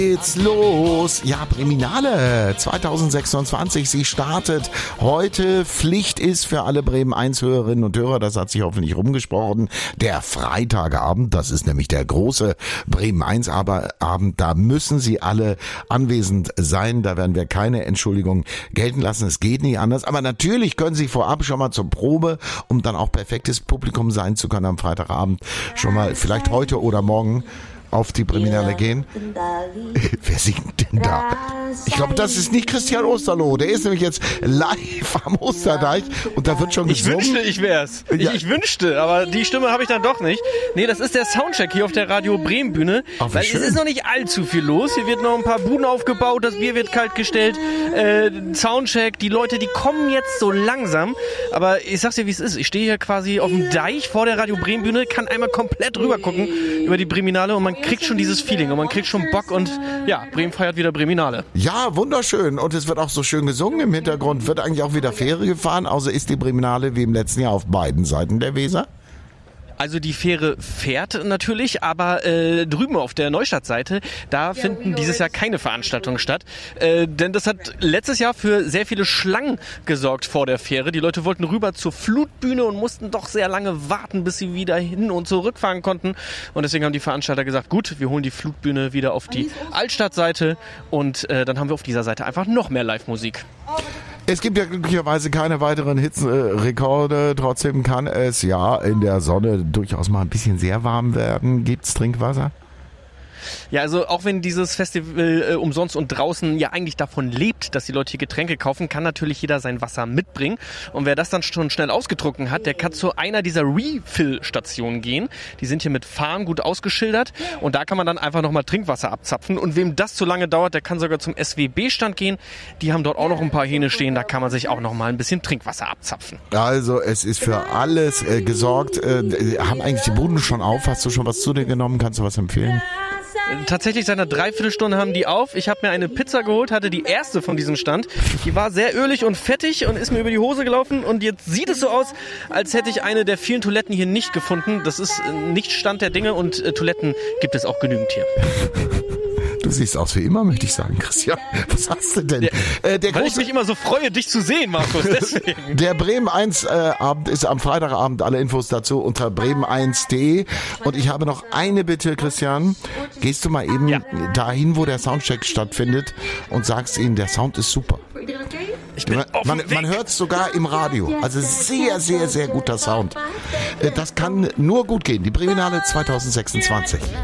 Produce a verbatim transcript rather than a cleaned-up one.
Geht's los. Ja, Breminale zwanzig sechsundzwanzig, sie startet heute. Pflicht ist für alle Bremen eins Hörerinnen und Hörer, das hat sich hoffentlich rumgesprochen, der Freitagabend, das ist nämlich der große Bremen eins Abend, da müssen sie alle anwesend sein, da werden wir keine Entschuldigung gelten lassen, es geht nicht anders, aber natürlich können sie vorab schon mal zur Probe, um dann auch perfektes Publikum sein zu können am Freitagabend, schon mal vielleicht heute oder morgen auf die Breminale gehen. Wer singt denn da? Ich glaube, das ist nicht Christian Osterloh. Der ist nämlich jetzt live am Osterdeich und da wird schon gesungen. Ich wünschte, ich wär's. Ich, Ja. ich wünschte, aber die Stimme habe ich dann doch nicht. Nee, das ist der Soundcheck hier auf der Radio Bremen Bühne. Ach, wie weil schön. es ist noch nicht allzu viel los. Hier wird noch ein paar Buden aufgebaut, das Bier wird kalt gestellt. Äh, Soundcheck, die Leute, die kommen jetzt so langsam. Aber ich sag's dir, wie es ist. Ich stehe hier quasi auf dem Deich vor der Radio Bremen Bühne, kann einmal komplett rüber gucken über die Breminale und man kriegt schon dieses Feeling und man kriegt schon Bock und ja, Bremen feiert wieder Breminale. Ja, wunderschön. Und es wird auch so schön gesungen. Im Hintergrund wird eigentlich auch wieder Fähre gefahren. Also ist die Breminale wie im letzten Jahr auf beiden Seiten der Weser. Also die Fähre fährt natürlich, aber äh, drüben auf der Neustadtseite, da finden dieses Jahr keine Veranstaltungen statt. Äh, denn das hat letztes Jahr für sehr viele Schlangen gesorgt vor der Fähre. Die Leute wollten rüber zur Flutbühne und mussten doch sehr lange warten, bis sie wieder hin und zurückfahren konnten. Und deswegen haben die Veranstalter gesagt, gut, wir holen die Flutbühne wieder auf die Altstadtseite und äh, dann haben wir auf dieser Seite einfach noch mehr Live-Musik. Es gibt ja glücklicherweise keine weiteren Hitzenrekorde. Trotzdem kann es ja in der Sonne durchaus mal ein bisschen sehr warm werden. Gibt's Trinkwasser? Ja, also auch wenn dieses Festival äh, umsonst und draußen ja eigentlich davon lebt, dass die Leute hier Getränke kaufen, kann natürlich jeder sein Wasser mitbringen. Und wer das dann schon schnell ausgetrunken hat, der kann zu einer dieser Refill-Stationen gehen. Die sind hier mit Farben gut ausgeschildert und da kann man dann einfach nochmal Trinkwasser abzapfen. Und wem das zu lange dauert, der kann sogar zum S W B-Stand gehen. Die haben dort auch noch ein paar Hähne stehen, da kann man sich auch nochmal ein bisschen Trinkwasser abzapfen. Also es ist für alles äh, gesorgt. Äh, haben eigentlich die Buden schon auf? Hast du schon was zu dir genommen? Kannst du was empfehlen? Tatsächlich seit einer Dreiviertelstunde haben die auf. Ich habe mir eine Pizza geholt, hatte die erste von diesem Stand. Die war sehr ölig und fettig und ist mir über die Hose gelaufen. Und jetzt sieht es so aus, als hätte ich eine der vielen Toiletten hier nicht gefunden. Das ist nicht Stand der Dinge und äh, Toiletten gibt es auch genügend hier. Du siehst aus wie immer, möchte ich sagen, Christian. Was hast du denn? Der, äh, der weil große, ich mich immer so freue, dich zu sehen, Markus. Deswegen. Der Bremen eins äh, Abend ist am Freitagabend. Alle Infos dazu unter bremen eins punkt de. Und ich habe noch eine Bitte, Christian. Gehst du mal eben Ja. dahin, wo der Soundcheck stattfindet und sagst ihnen, der Sound ist super. Ich bin Man, auf man, dem Weg. man hört es sogar im Radio. Also sehr, sehr, sehr guter Sound. Äh, Das kann nur gut gehen. Die Breminale zwanzig sechsundzwanzig.